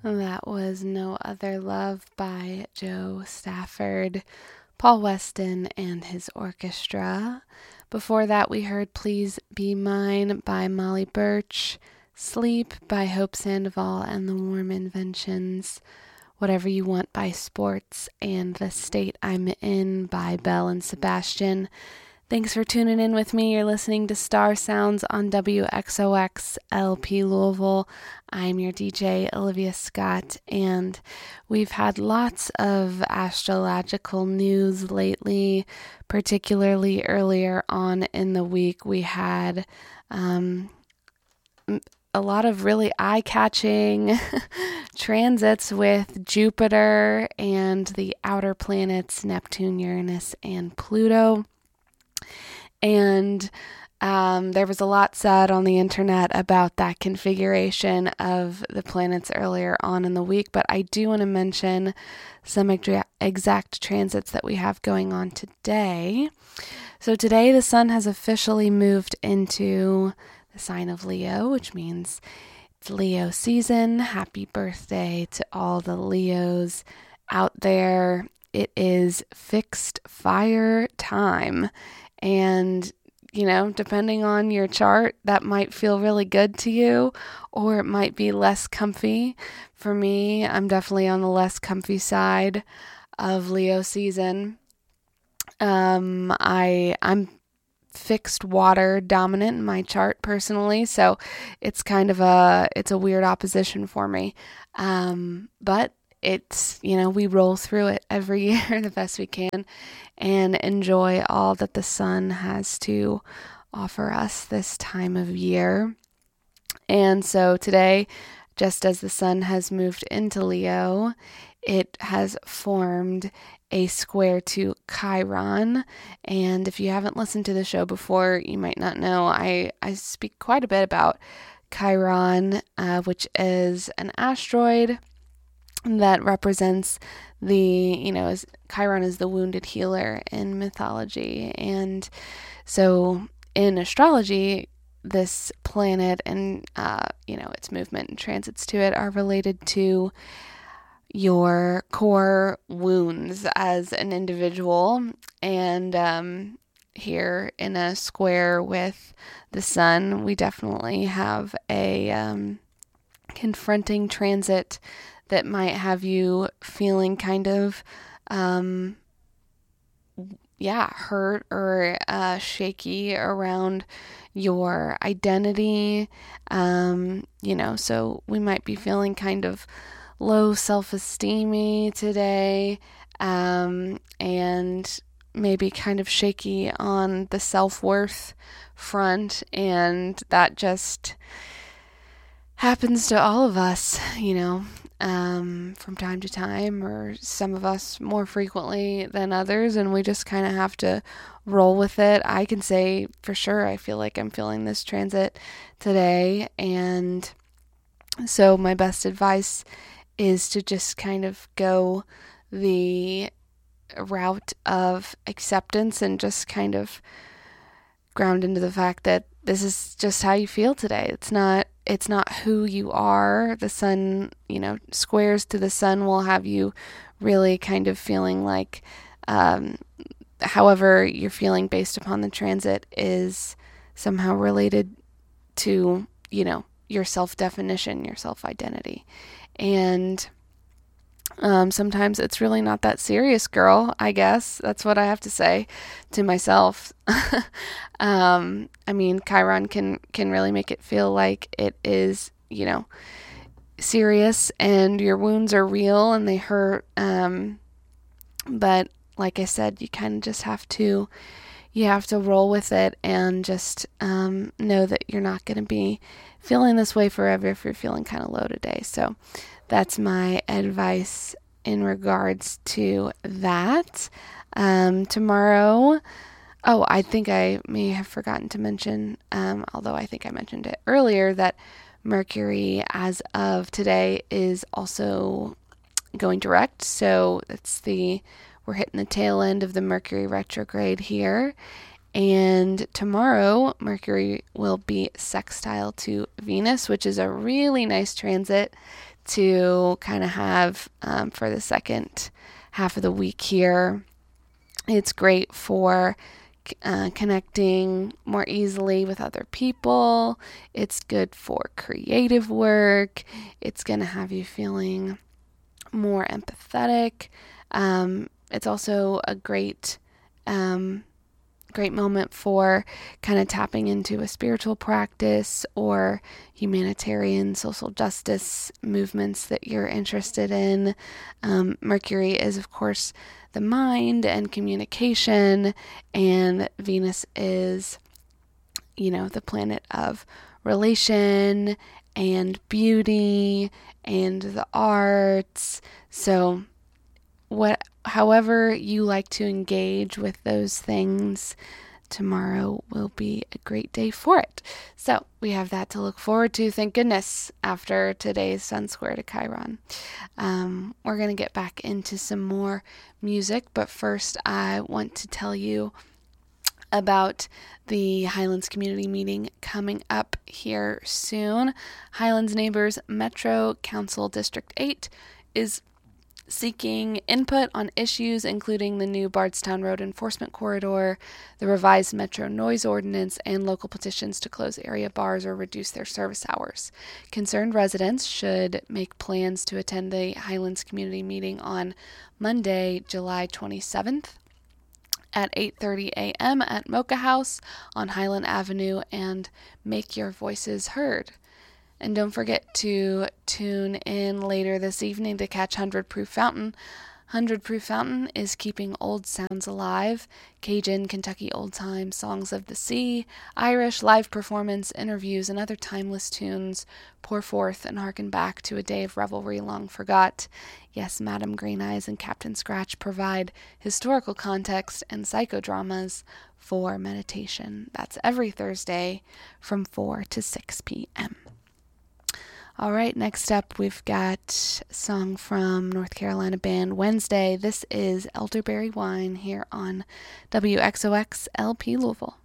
That was No Other Love by Joe Stafford, Paul Weston, and his orchestra. Before that, we heard Please Be Mine by Molly Birch, Sleep by Hope Sandoval and the Warm Inventions, Whatever You Want by Sports, and The State I'm In by Belle and Sebastian. Thanks for tuning in with me. You're listening to Star Sounds on WXOX LP Louisville. I'm your DJ, Olivia Scott, and we've had lots of astrological news lately, particularly earlier on in the week. We had a lot of really eye-catching transits with Jupiter and the outer planets, Neptune, Uranus, and Pluto. And there was a lot said on the internet about that configuration of the planets earlier on in the week, but I do want to mention some exact transits that we have going on today. So today the sun has officially moved into the sign of Leo, which means it's Leo season. Happy birthday to all the Leos out there. It is fixed fire time. And, depending on your chart, that might feel really good to you, or it might be less comfy. For me, I'm definitely on the less comfy side of Leo season. I'm fixed water dominant in my chart personally, so it's it's a weird opposition for me. But it's, we roll through it every year the best we can and enjoy all that the sun has to offer us this time of year. And so today, just as the sun has moved into Leo, it has formed a square to Chiron. And if you haven't listened to the show before, you might not know, I speak quite a bit about Chiron, which is an asteroid that represents Chiron is the wounded healer in mythology. And so in astrology, this planet and, its movement and transits to it are related to your core wounds as an individual. And here in a square with the sun, we definitely have a confronting transit that might have you feeling kind of, hurt or shaky around your identity. So we might be feeling kind of low self-esteem today, and maybe kind of shaky on the self-worth front, and that just happens to all of us, from time to time, or some of us more frequently than others, and we just kind of have to roll with it. I can say for sure I feel like I'm feeling this transit today, and so my best advice is to just kind of go the route of acceptance and just kind of ground into the fact that this is just how you feel today. It's not who you are. The sun, squares to the sun will have you really kind of feeling like however you're feeling based upon the transit is somehow related to, your self-definition, your self-identity. And sometimes it's really not that serious, girl, I guess. That's what I have to say to myself. Chiron can really make it feel like it is, serious and your wounds are real and they hurt. But like I said, you kind of just have to roll with it and just know that you're not going to be feeling this way forever if you're feeling kind of low today. So that's my advice in regards to that. Tomorrow, I think I may have forgotten to mention, although I think I mentioned it earlier, that Mercury, as of today, is also going direct. So we're hitting the tail end of the Mercury retrograde here. And tomorrow, Mercury will be sextile to Venus, which is a really nice transit to kind of have for the second half of the week here. It's great for connecting more easily with other people. It's good for creative work. It's going to have you feeling more empathetic. It's also a great moment for kind of tapping into a spiritual practice or humanitarian social justice movements that you're interested in. Mercury is, of course, the mind and communication, and Venus is, the planet of relation and beauty and the arts. So however you like to engage with those things, tomorrow will be a great day for it. So we have that to look forward to, thank goodness, after today's Sun Square to Chiron. We're going to get back into some more music, but first I want to tell you about the Highlands Community Meeting coming up here soon. Highlands Neighbors Metro Council District 8 is seeking input on issues including the new Bardstown Road Enforcement Corridor, the revised Metro Noise Ordinance, and local petitions to close area bars or reduce their service hours. Concerned residents should make plans to attend the Highlands Community Meeting on Monday, July 27th at 8:30 a.m. at Mocha House on Highland Avenue and make your voices heard. And don't forget to tune in later this evening to catch 100 Proof Fountain. 100 Proof Fountain is keeping old sounds alive. Cajun, Kentucky old time, songs of the sea, Irish live performance, interviews, and other timeless tunes pour forth and harken back to a day of revelry long forgot. Yes, Madam Green Eyes and Captain Scratch provide historical context and psychodramas for meditation. That's every Thursday from 4 to 6 p.m. All right, next up we've got a song from North Carolina band Wednesday. This is Elderberry Wine here on WXOX LP Louisville.